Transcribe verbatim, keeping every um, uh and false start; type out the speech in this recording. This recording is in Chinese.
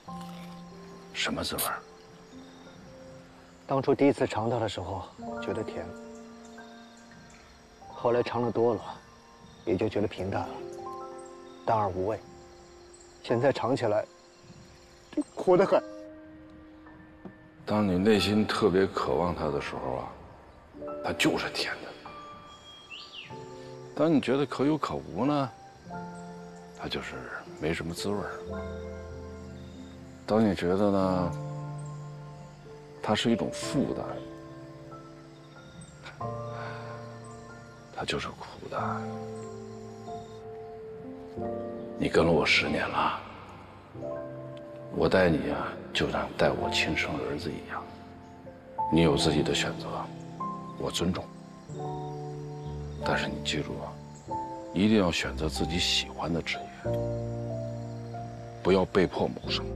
什么滋味？ 当初第一次尝它的时候，觉得甜。后来尝的多了，也就觉得平淡了，淡而无味。现在尝起来，苦得很。 当你内心特别渴望它的时候啊，它就是甜的。当你觉得可有可无呢，它就是没什么滋味儿。当你觉得呢，它是一种负担，它就是苦的。你跟了我十年了，我待你啊，就像待我亲生儿子一样。你有自己的选择，我尊重。但是你记住啊，一定要选择自己喜欢的职业，不要被迫谋生。